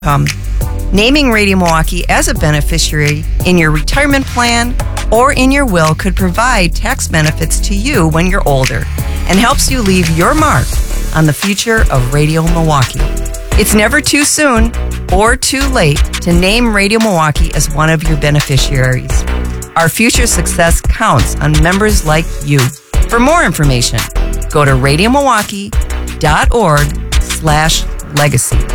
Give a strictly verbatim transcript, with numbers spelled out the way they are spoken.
income. Naming Radio Milwaukee as a beneficiary in your retirement plan or in your will could provide tax benefits to you when you're older and helps you leave your mark on the future of Radio Milwaukee. It's never too soon or too late to name Radio Milwaukee as one of your beneficiaries. Our future success counts on members like you. For more information, go to radio milwaukee dot org slash legacy.